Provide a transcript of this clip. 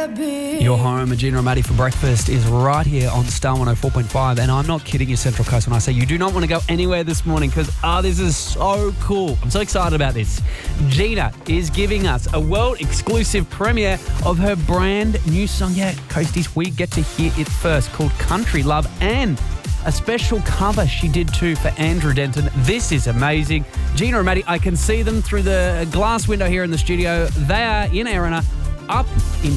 Your home, Gina and Maddie for breakfast, is right here on Star 104.5. And I'm not kidding you, Central Coast, when I say you do not want to go anywhere this morning because, this is so cool. I'm so excited about this. Gina is giving us a world-exclusive premiere of her brand new song. Yeah, Coasties, we get to hear it first, called Country Love, and a special cover she did too for Andrew Denton. This is amazing. Gina and Maddie, I can see them through the glass window here in the studio. They are in Erina, up in